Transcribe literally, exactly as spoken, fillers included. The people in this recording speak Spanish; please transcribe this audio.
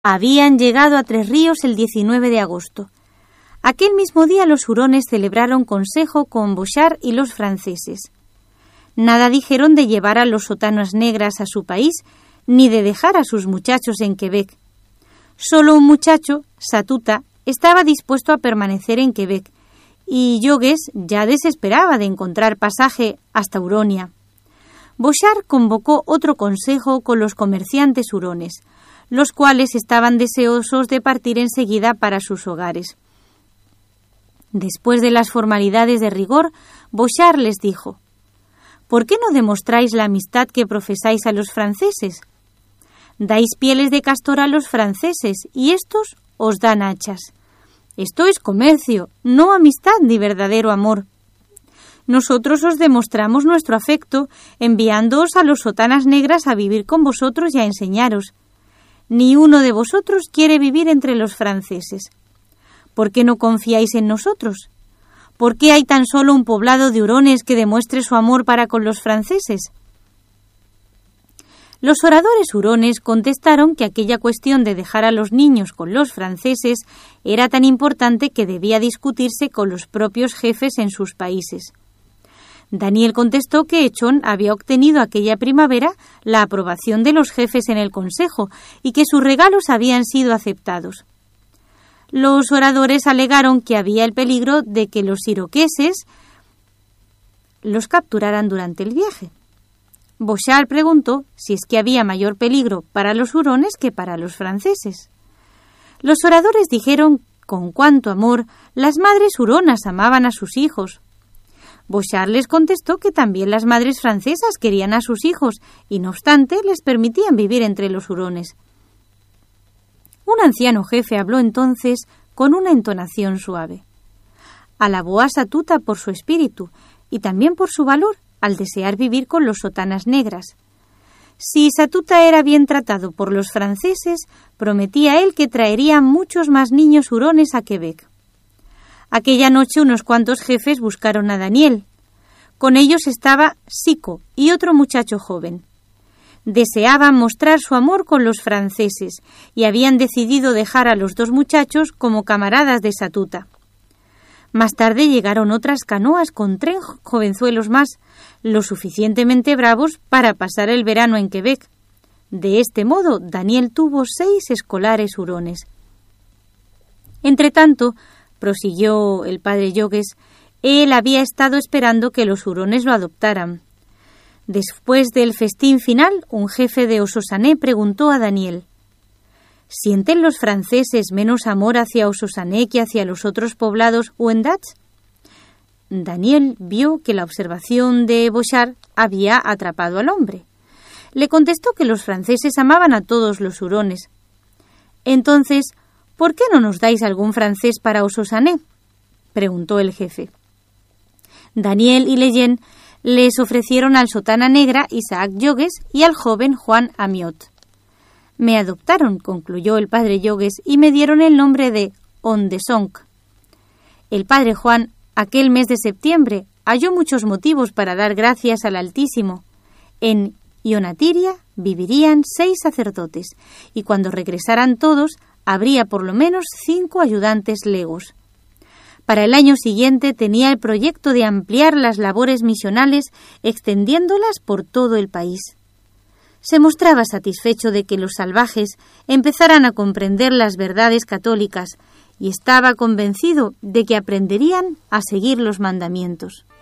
Habían llegado a Tres Ríos el diecinueve de agosto. Aquel mismo día los hurones celebraron consejo con Bochart y los franceses. Nada dijeron de llevar a los sotanas negras a su país, ni de dejar a sus muchachos en Quebec. Solo un muchacho, Satuta, estaba dispuesto a permanecer en Quebec, y Jogues ya desesperaba de encontrar pasaje hasta Huronia. Bochart convocó otro consejo con los comerciantes hurones, los cuales estaban deseosos de partir enseguida para sus hogares. Después de las formalidades de rigor, Bochart les dijo: ¿por qué no demostráis la amistad que profesáis a los franceses? Dais pieles de castor a los franceses y estos os dan hachas. Esto es comercio, no amistad ni verdadero amor. Nosotros os demostramos nuestro afecto enviándoos a los sotanas negras a vivir con vosotros y a enseñaros. Ni uno de vosotros quiere vivir entre los franceses. ¿Por qué no confiáis en nosotros? ¿Por qué hay tan solo un poblado de hurones que demuestre su amor para con los franceses? Los oradores hurones contestaron que aquella cuestión de dejar a los niños con los franceses era tan importante que debía discutirse con los propios jefes en sus países. Daniel contestó que Echón había obtenido aquella primavera la aprobación de los jefes en el consejo y que sus regalos habían sido aceptados. Los oradores alegaron que había el peligro de que los iroqueses los capturaran durante el viaje. Bochart preguntó si es que había mayor peligro para los hurones que para los franceses. Los oradores dijeron con cuánto amor las madres huronas amaban a sus hijos. Bochart les contestó que también las madres francesas querían a sus hijos y, no obstante, les permitían vivir entre los hurones. Un anciano jefe habló entonces con una entonación suave. Alabó a Satuta por su espíritu y también por su valor al desear vivir con los sotanas negras. Si Satuta era bien tratado por los franceses, prometía él que traería muchos más niños hurones a Quebec. Aquella noche unos cuantos jefes buscaron a Daniel. Con ellos estaba Sico y otro muchacho joven. Deseaban mostrar su amor con los franceses y habían decidido dejar a los dos muchachos como camaradas de Satuta. Más tarde llegaron otras canoas con tres jovenzuelos más, lo suficientemente bravos para pasar el verano en Quebec. De este modo, Daniel tuvo seis escolares hurones. Entretanto, prosiguió el padre Jogues, él había estado esperando que los hurones lo adoptaran. Después del festín final, un jefe de Ososané preguntó a Daniel: ¿sienten los franceses menos amor hacia Ososané que hacia los otros poblados Wendat? Daniel vio que la observación de Bochart había atrapado al hombre. Le contestó que los franceses amaban a todos los hurones. Entonces, ¿por qué no nos dais algún francés para Ososané?, preguntó el jefe. Daniel y Leyen les ofrecieron al sotana negra Isaac Jogues y al joven Juan Amiot. Me adoptaron, concluyó el padre Jogues, y me dieron el nombre de Ondesonc. El padre Juan, aquel mes de septiembre, halló muchos motivos para dar gracias al Altísimo. En Ionatiria vivirían seis sacerdotes, y cuando regresaran todos, habría por lo menos cinco ayudantes legos. Para el año siguiente tenía el proyecto de ampliar las labores misionales, extendiéndolas por todo el país. Se mostraba satisfecho de que los salvajes empezaran a comprender las verdades católicas y estaba convencido de que aprenderían a seguir los mandamientos.